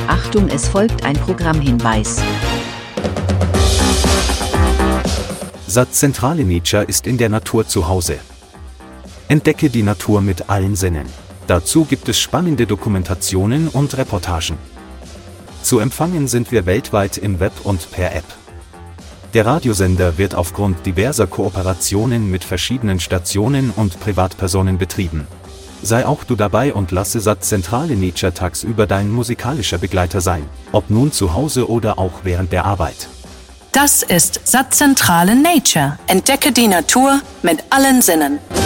Achtung, es folgt ein Programmhinweis. Satzzentrale Nature ist in der Natur zu Hause. Entdecke die Natur mit allen Sinnen. Dazu gibt es spannende Dokumentationen und Reportagen. Zu empfangen sind wir weltweit im Web und per App. Der Radiosender wird aufgrund diverser Kooperationen mit verschiedenen Stationen und Privatpersonen betrieben. Sei auch du dabei und lasse Satzzentrale Nature tagsüber dein musikalischer Begleiter sein, ob nun zu Hause oder auch während der Arbeit. Das ist Satzzentrale Nature. Entdecke die Natur mit allen Sinnen.